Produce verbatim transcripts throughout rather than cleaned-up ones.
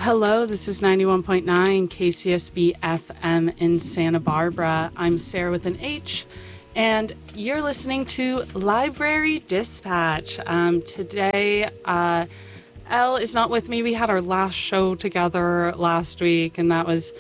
Hello, this is ninety-one point nine K C S B F M in Santa Barbara. I'm Sarah with an H, and you're listening to Library Dispatch. Um, today, uh, Elle is not with me. We had our last show together last week, and that was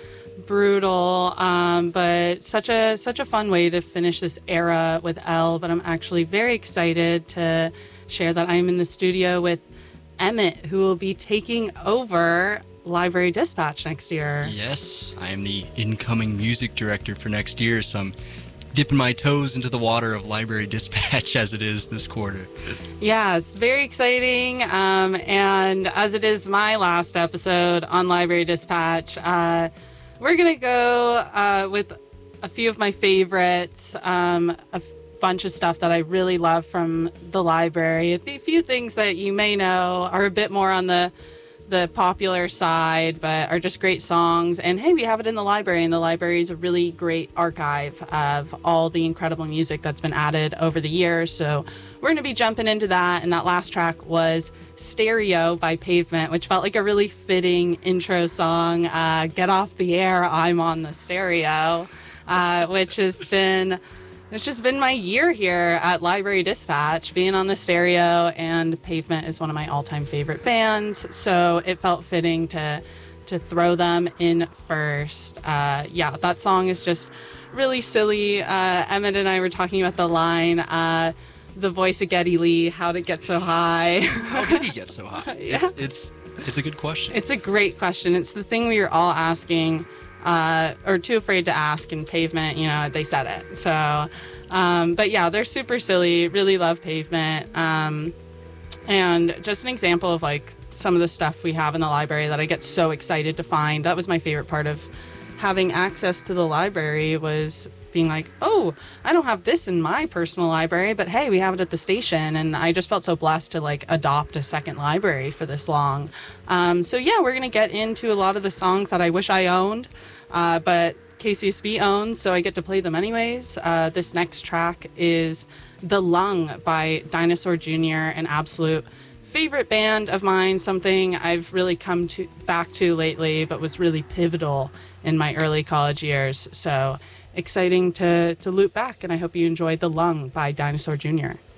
brutal, um, but such a such a fun way to finish this era with Elle. But I'm actually very excited to share that I'm in the studio with Emmett, who will be taking over Library Dispatch next year. Yes, I am the incoming music director for next year, so I'm dipping my toes into the water of Library Dispatch as it is this quarter. Yeah, it's very exciting. Um, and as it is my last episode on Library Dispatch, uh, we're going to go uh, with a few of my favorites, um, a f- bunch of stuff that I really love from the library. A few things that you may know are a bit more on the the popular side, but are just great songs. And hey, we have it in the library, and the library is a really great archive of all the incredible music that's been added over the years. So we're going to be jumping into that. And that last track was Stereo by Pavement, which felt like a really fitting intro song. Uh, Get off the air, I'm on the stereo, uh, which has been It's just been my year here at Library Dispatch, being on the stereo, and Pavement is one of my all-time favorite bands, so it felt fitting to to throw them in first. Uh, yeah, that song is just really silly. Uh, Emmett and I were talking about the line, uh, the voice of Geddy Lee, how'd it get so high? How did he get so high? Yeah. It's, it's, it's a good question. It's a great question. It's the thing we were all asking, Uh, or too afraid to ask in Pavement, you know, they said it. So, um, but yeah, they're super silly. Really love Pavement. Um, and just an example of like some of the stuff we have in the library that I get so excited to find. That was my favorite part of having access to the library, was being like, oh, I don't have this in my personal library, but hey, we have it at the station. And I just felt so blessed to like adopt a second library for this long. Um, so yeah, we're going to get into a lot of the songs that I wish I owned, uh, but K C S B owns, so I get to play them anyways. Uh, this next track is The Lung by Dinosaur Junior, an absolute favorite band of mine, something I've really come to back to lately, but was really pivotal in my early college years. So exciting to, to loop back, and I hope you enjoyed The Lung by Dinosaur Junior